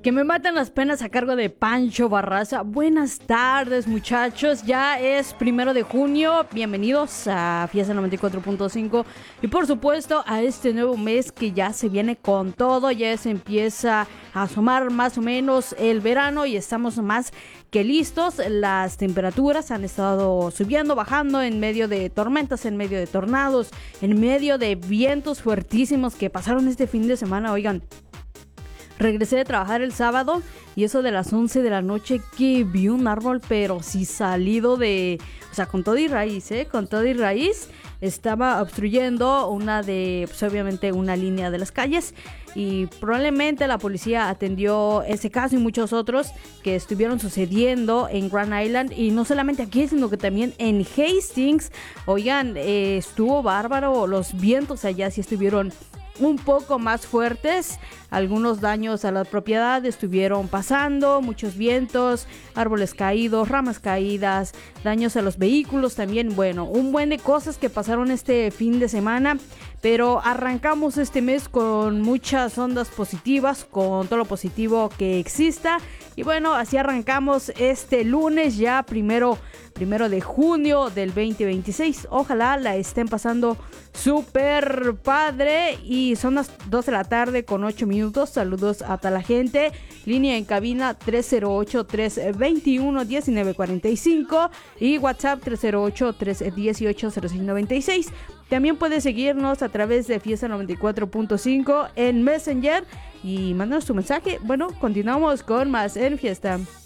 Que me matan las penas a cargo de Pancho Barraza. Buenas tardes, muchachos. Ya es 1 de junio. Bienvenidos a Fiesta 94.5. Y por supuesto a este nuevo mes que ya se viene con todo. Ya se empieza a asomar más o menos el verano y estamos más que listos. Las temperaturas han estado subiendo, bajando en medio de tormentas, en medio de tornados, en medio de vientos fuertísimos que pasaron este fin de semana. Oigan, regresé de trabajar el sábado y eso de las 11 de la noche que vi un árbol, pero sí salido de... O sea, con todo y raíz, con todo y raíz. Estaba obstruyendo obviamente una línea de las calles y probablemente la policía atendió ese caso y muchos otros que estuvieron sucediendo en Grand Island y no solamente aquí, sino que también en Hastings. Oigan, estuvo bárbaro, los vientos allá sí estuvieron un poco más fuertes, algunos daños a la propiedad estuvieron pasando, muchos vientos, árboles caídos, ramas caídas, daños a los vehículos también. Bueno, un buen de cosas que pasaron este fin de semana, pero arrancamos este mes con muchas ondas positivas, con todo lo positivo que exista. Y bueno, así arrancamos este lunes ya primero de junio del 2026. Ojalá la estén pasando súper padre. Y son las 2 de la tarde con 8 minutos. Saludos a toda la gente. Línea en cabina 308-321-1945 y WhatsApp 308-318-0696. También puedes seguirnos a través de Fiesta 94.5 en Messenger y mándanos tu mensaje. Bueno, continuamos con más en Fiesta.